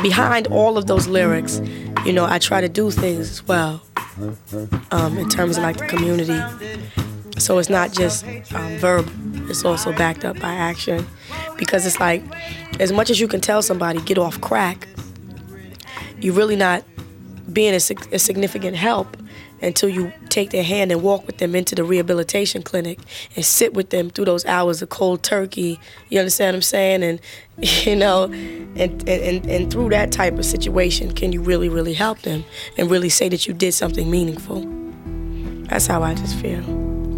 behind all of those lyrics, you know, I try to do things as well in terms of like the community. So it's not just verbal, it's also backed up by action. Because it's like, as much as you can tell somebody, get off crack, you're really not being a significant help until you take their hand and walk with them into the rehabilitation clinic and sit with them through those hours of cold turkey. You understand what I'm saying? And, you know, and through that type of situation, can you really, really help them and really say that you did something meaningful? That's how I just feel.